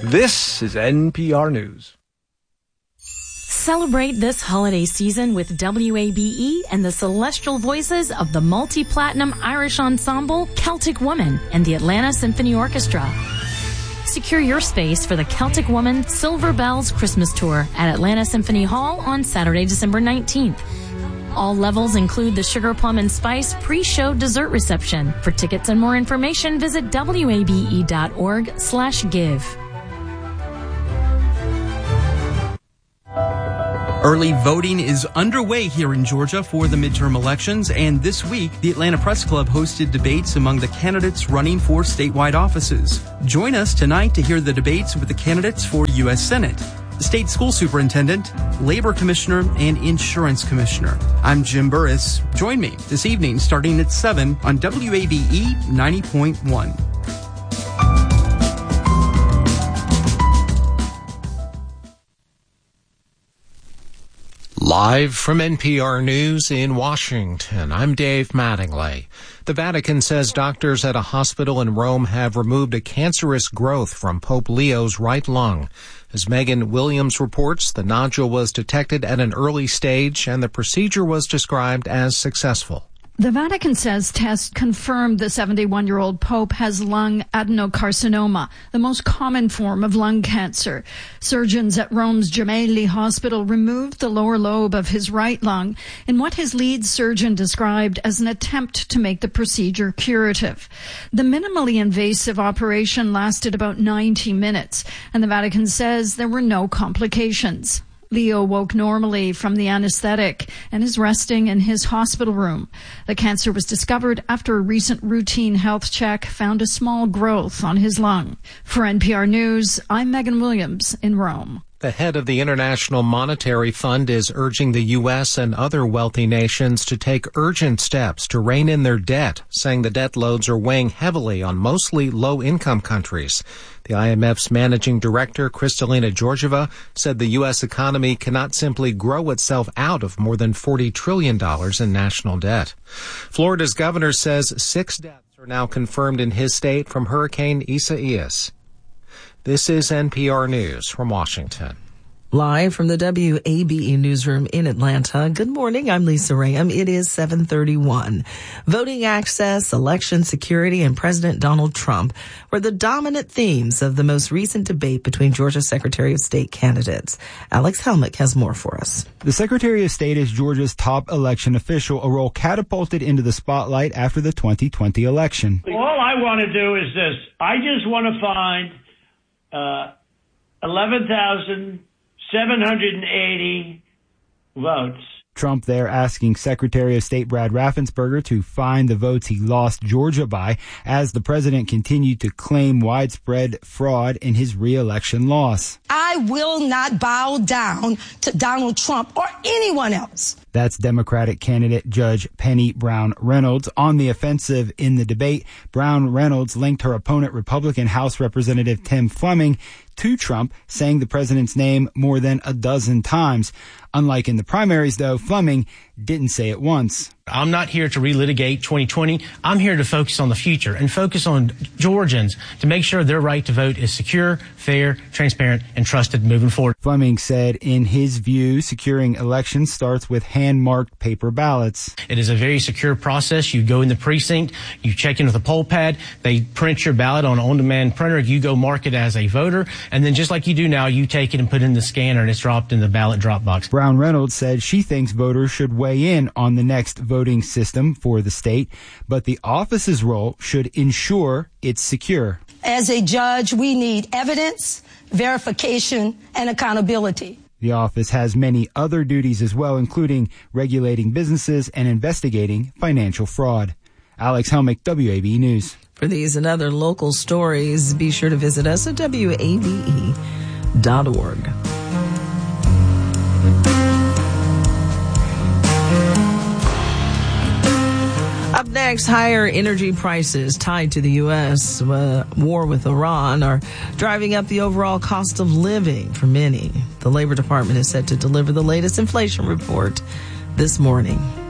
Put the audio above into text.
This is NPR News. Celebrate this holiday season with WABE and the celestial voices of the multi-platinum Irish ensemble Celtic Woman and the Atlanta Symphony Orchestra. Secure your space for the Celtic Woman Silver Bells Christmas Tour at Atlanta Symphony Hall on Saturday, December 19th. All levels include the Sugar Plum and Spice pre-show dessert reception. For tickets and more information, visit wabe.org/give. Early voting is underway here in Georgia for the midterm elections, and this week, the Atlanta Press Club hosted debates among the candidates running for statewide offices. Join us tonight to hear the debates with the candidates for U.S. Senate, the state school superintendent, labor commissioner, and insurance commissioner. I'm Jim Burris. Join me this evening starting at 7 on WABE 90.1. Live from NPR News in Washington, I'm Dave Mattingly. The Vatican says doctors at a hospital in Rome have removed a cancerous growth from Pope Leo's right lung. As Megan Williams reports, the nodule was detected at an early stage and the procedure was described as successful. The Vatican says tests confirmed the 71-year-old Pope has lung adenocarcinoma, the most common form of lung cancer. Surgeons at Rome's Gemelli Hospital removed the lower lobe of his right lung in what his lead surgeon described as an attempt to make the procedure curative. The minimally invasive operation lasted about 90 minutes, and the Vatican says there were no complications. Leo woke normally from the anesthetic and is resting in his hospital room. The cancer was discovered after a recent routine health check found a small growth on his lung. For NPR News, I'm Megan Williams in Rome. The head of the International Monetary Fund is urging the U.S. and other wealthy nations to take urgent steps to rein in their debt, saying the debt loads are weighing heavily on mostly low-income countries. The IMF's managing director, Kristalina Georgieva, said the U.S. economy cannot simply grow itself out of more than $40 trillion in national debt. Florida's governor says 6 deaths are now confirmed in his state from Hurricane Isaias. This is NPR News from Washington. Live from the WABE newsroom in Atlanta. Good morning. I'm Lisa Rayam. It is 7:31. Voting access, election security, and President Donald Trump were the dominant themes of the most recent debate between Georgia Secretary of State candidates. Alex Helmick has more for us. The Secretary of State is Georgia's top election official, a role catapulted into the spotlight after the 2020 election. All I want to do is this. I just want to find 11,780 votes. Trump there asking Secretary of State Brad Raffensperger to find the votes he lost Georgia by as the president continued to claim widespread fraud in his re-election loss. I will not bow down to Donald Trump or anyone else. That's Democratic candidate Judge Penny Brown Reynolds. On the offensive in the debate, Brown Reynolds linked her opponent, Republican House Representative Tim Fleming, to Trump, saying the president's name more than a dozen times. Unlike in the primaries, though, Fleming didn't say it once. I'm not here to relitigate 2020. I'm here to focus on the future and focus on Georgians to make sure their right to vote is secure, fair, transparent, and trusted moving forward. Fleming said in his view, securing elections starts with hand-marked paper ballots. It is a very secure process. You go in the precinct, you check in with a poll pad, they print your ballot on an on-demand printer, you go mark it as a voter, and then just like you do now, you take it and put it in the scanner and it's dropped in the ballot drop box. Brown Reynolds said she thinks voters should weigh in on the next voting system for the state, but the office's role should ensure it's secure. As a judge, we need evidence, verification, and accountability. The office has many other duties as well, including regulating businesses and investigating financial fraud. Alex Helmick, WABE News. For these and other local stories, be sure to visit us at WABE.org. Up next, higher energy prices tied to the U.S. war with Iran are driving up the overall cost of living for many. The Labor Department is set to deliver the latest inflation report this morning.